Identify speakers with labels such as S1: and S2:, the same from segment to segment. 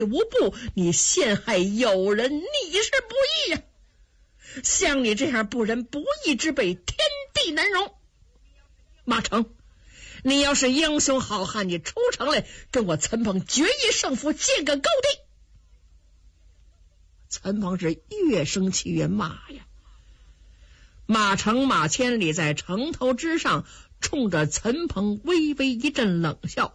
S1: 无不，你陷害友人，逆是不义呀！像你这样不仁不义之辈，天地难容。马成，你要是英雄好汉，你出城来跟我陈鹏决一胜负，见个高低。陈鹏是越生气越骂呀。马成、马千里在城头之上冲着陈鹏微微一阵冷笑，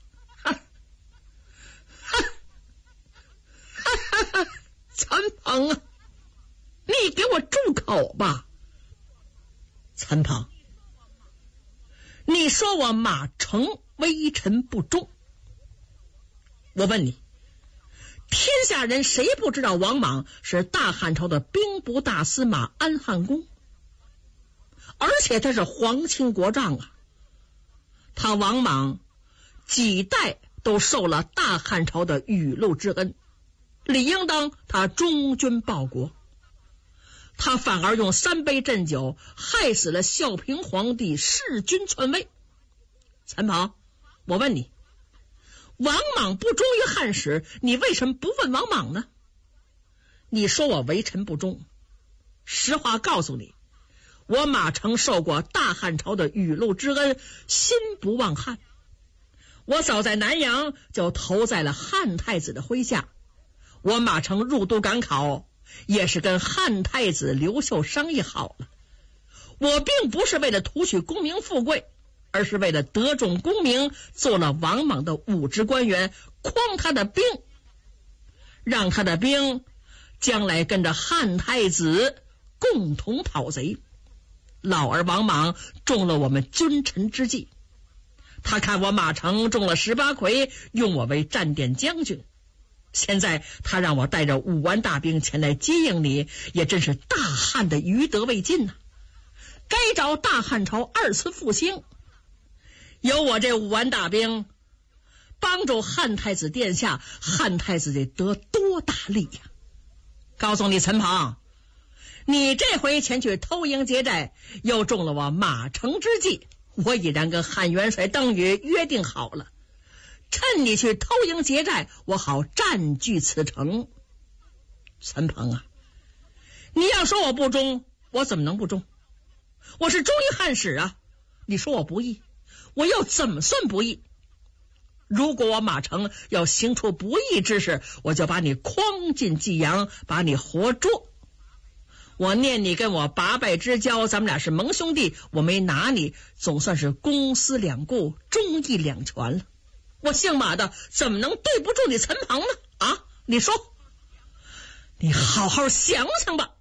S1: 陈鹏啊，你给我住口吧！陈鹏，你说我马成微臣不忠，我问你，天下人谁不知道王莽是大汉朝的兵部大司马安汉公？而且他是皇亲国丈啊，他王莽几代都受了大汉朝的雨露之恩，理应当他忠君报国，他反而用3杯鸩酒害死了孝平皇帝，弑君篡位。陈鹏，我问你，王莽不忠于汉室，你为什么不问王莽呢？你说我为臣不忠，实话告诉你，我马成受过大汉朝的雨露之恩，心不忘汉。我早在南阳就投在了汉太子的麾下，我马成入都赶考，也是跟汉太子刘秀商议好了。我并不是为了图取功名富贵，而是为了得众功名，做了王莽的武职官员，诓他的兵，让他的兵将来跟着汉太子共同讨贼。老儿王莽中了我们君臣之计，他看我马成中了18魁，用我为战典将军。现在他让我带着5万大兵前来接应你，也真是大汉的余德未尽呐！该找大汉朝2次复兴，有我这5万大兵帮助汉太子殿下，汉太子得得多大利呀！告诉你陈鹏，你这回前去偷营劫寨，又中了我马成之计。我已然跟汉元帅邓禹约定好了，趁你去偷营劫寨，我好占据此城。陈鹏啊，你要说我不忠，我怎么能不忠？我是忠于汉室啊！你说我不义，我又怎么算不义？如果我马成要行出不义之事，我就把你诓进济阳，把你活捉。我念你跟我8拜之交，咱们俩是盟兄弟，我没拿你，总算是公私两顾，忠义两全了。我姓马的怎么能对不住你陈鹏呢？啊，你说，你好好想想吧。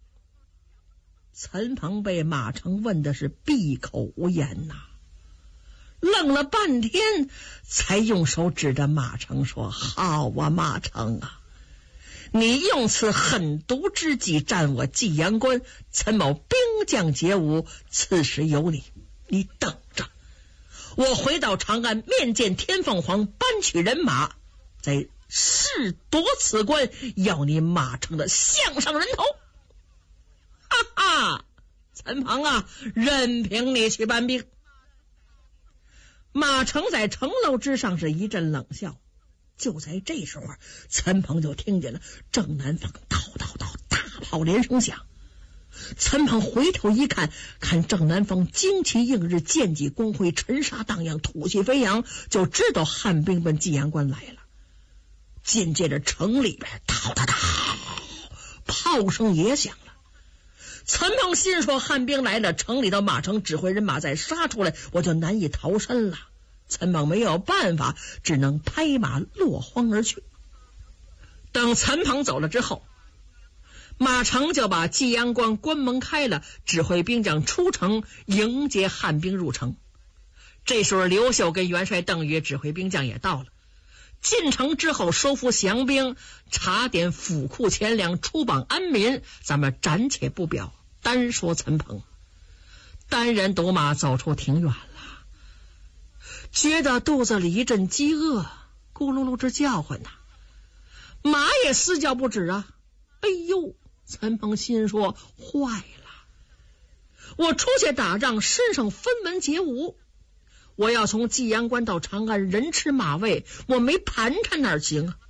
S1: 陈鹏被马成问的是闭口无言呐，愣了半天，才用手指着马成说：好啊，马成啊，你用此狠毒之计占我济阳关，陈某兵将皆无，此时有你，你等着，我回到长安面见天凤凰，搬取人马，再誓夺此关，要你马成的项上人头。哈哈，陈鹏啊，任凭你去搬兵。马成在城楼之上是一阵冷笑。就在这时候，陈鹏就听见了正南方叨叨叨大炮连声响。陈鹏回头一看，看正南方旌旗映日，剑戟光辉，尘沙荡漾，土气飞扬，就知道汉兵奔济阳关来了。紧接着城里边叨叨叨炮声也响了。陈鹏心说汉兵来了，城里头马成指挥人马再杀出来，我就难以逃生了。陈鹏没有办法，只能拍马落荒而去。等陈鹏走了之后，马成就把济阳关关门开了，指挥兵将出城迎接汉兵入城。这时候刘秀跟元帅邓禹指挥兵将也到了。进城之后收复降兵，查点府库钱粮，出榜安民，咱们暂且不表，单说陈鹏单人独马走出庭院了，觉得肚子里一阵饥饿，咕噜噜直叫唤呐，马也嘶叫不止啊！哎呦，陈鹏心说坏了，我出去打仗，身上分文皆无，我要从济阳关到长安，人吃马喂，我没盘缠哪行啊？